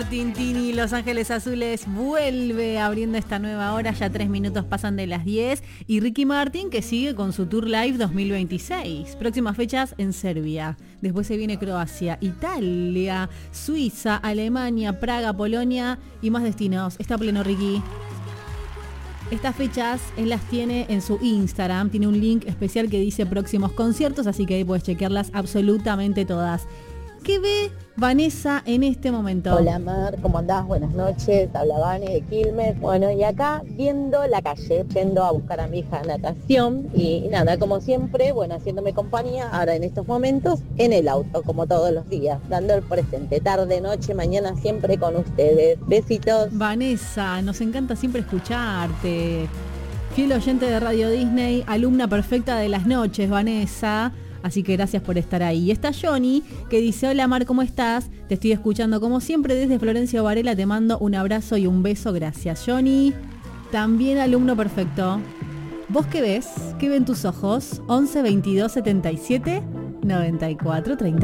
Tintini, Los Ángeles Azules vuelve abriendo esta nueva hora, ya 3 minutos pasan de las 10, y Ricky Martin que sigue con su Tour Live 2026. Próximas fechas en Serbia, después se viene Croacia, Italia, Suiza, Alemania, Praga, Polonia y más destinos. Está pleno Ricky. Estas fechas él las tiene en su Instagram, tiene un link especial que dice próximos conciertos, así que ahí puedes chequearlas absolutamente todas. ¿Qué ve Vanessa en este momento? Hola Mar, ¿cómo andás? Buenas noches, habla Vane de Quilmes. Bueno, y acá viendo la calle, yendo a buscar a mi hija a natación y nada, como siempre, bueno, haciéndome compañía, ahora en estos momentos, en el auto, como todos los días, dando el presente, tarde, noche, mañana, siempre con ustedes. Besitos. Vanessa, nos encanta siempre escucharte. Fiel oyente de Radio Disney, alumna perfecta de las noches, Vanessa. Así que gracias por estar ahí. Y está Johnny, que dice: hola Mar, ¿cómo estás? Te estoy escuchando como siempre desde Florencio Varela. Te mando un abrazo y un beso. Gracias, Johnny. También alumno perfecto. ¿Vos qué ves? ¿Qué ven tus ojos? 11 22 77 94 30.